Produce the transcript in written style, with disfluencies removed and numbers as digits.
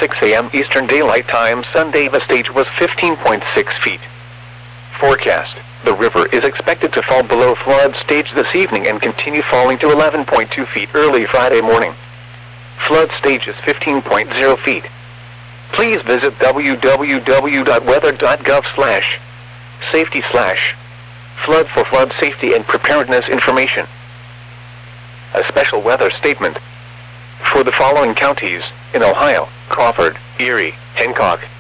6 a.m. Eastern Daylight Time Sunday. The stage was 15.6 feet. Forecast. The river is expected to fall below flood stage this evening and continue falling to 11.2 feet early Friday morning. Flood stage is 15.0 feet. Please visit www.weather.gov/safety/flood for flood safety and preparedness information. A special weather statement. For the following counties in Ohio: Crawford, Erie, Hancock,